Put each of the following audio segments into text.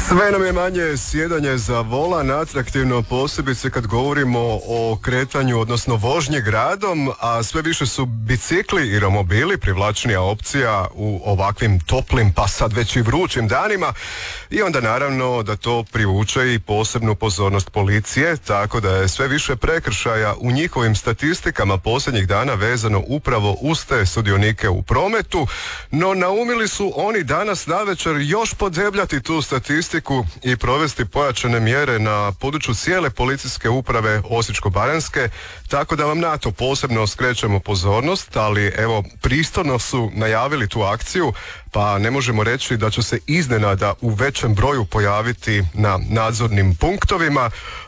Sve nam je manje sjedanje za volan, atraktivno posebice kad govorimo o kretanju, odnosno vožnji gradom, a sve više su bicikli i romobili privlačnija opcija u ovakvim toplim, pa sad već i vrućim danima, i onda naravno da to privuče i posebnu pozornost policije, tako da je sve više prekršaja u njihovim statistikama posljednjih dana vezano upravo uz te sudionike u prometu, no naumili su oni danas navečer još podebljati tu statistiku i provesti pojačane mjere na području cijele policijske uprave Osječko-baranjske, tako da vam na to posebno skrećemo pozornost, ali evo, pristojno su najavili tu akciju, pa ne možemo reći da će se iznenada u većem broju pojaviti na nadzornim punktovima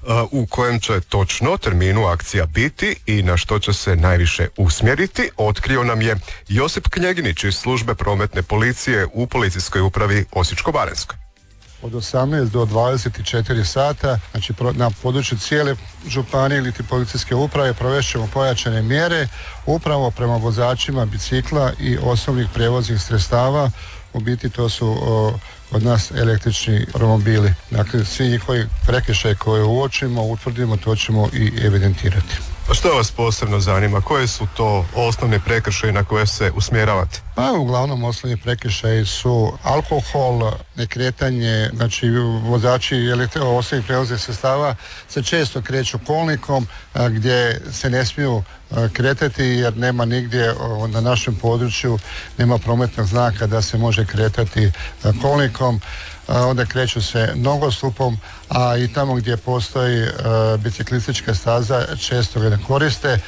u kojem će točno terminu akcija biti i na što će se najviše usmjeriti, otkrio nam je Josip Knjeginić iz službe prometne policije u policijskoj upravi Osječko-baranjskoj. Od 18 do 24 sata, znači na području cijele županije ili policijske uprave provešćemo pojačane mjere upravo prema vozačima bicikla i osobnih prijevoznih sredstava. U biti to su od nas električni romobili. Dakle, svi njihovi prekršaji koje uočimo, utvrdimo, to ćemo i evidentirati. A što vas posebno zanima? Koje su to osnovne prekršaje na koje se usmjeravate? Pa uglavnom osnovni prekršaji su alkohol, nekretanje, znači vozači osobnih prijevoznih sredstava se često kreću kolnikom gdje se ne smiju kretati jer nema nigdje na našem području, nema prometnog znaka da se može kretati kolnikom. Onda kreću se nogostupom, a i tamo gdje postoji biciklistička staza često ga ne koriste,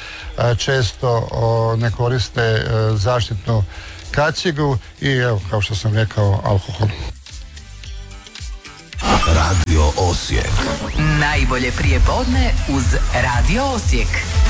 često ne koriste zaštitnu kacigu i evo, kao što sam rekao, alkohol. Radio Osijek. Najbolje prijepodne uz Radio Osijek.